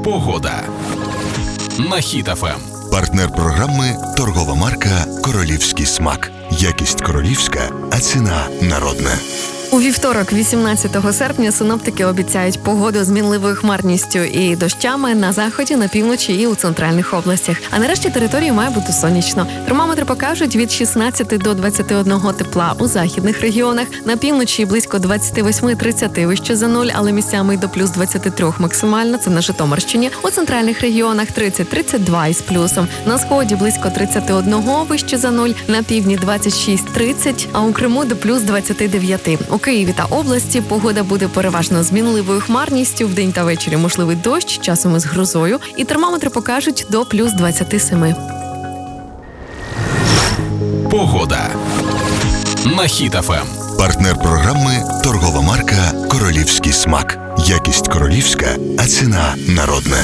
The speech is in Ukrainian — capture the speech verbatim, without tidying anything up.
Погода на Хіт еф ем. Партнер програми – торгова марка «Королівський смак». Якість королівська, а ціна народна. У вівторок, вісімнадцятого серпня, синоптики обіцяють погоду з мінливою хмарністю і дощами на заході, на півночі і у центральних областях. А нарешті території має бути сонячно. Термометри покажуть від шістнадцяти до двадцяти одного тепла у західних регіонах. На півночі близько двадцять вісім - тридцять вище за нуль, але місцями й до плюс двадцять три максимально, це на Житомирщині. У центральних регіонах тридцять - тридцять два із плюсом. На сході близько тридцять один вище за нуль, на півдні двадцять шість - тридцять, а у Криму до плюс двадцять дев'ять. У Києві та області погода буде переважно з мінливою хмарністю, вдень та ввечері можливий дощ, часом із грозою, і термометри покажуть до плюс двадцять сім. Погода на Хіт еф ем. Партнер програми – торгова марка «Королівський смак». Якість королівська, а ціна народна.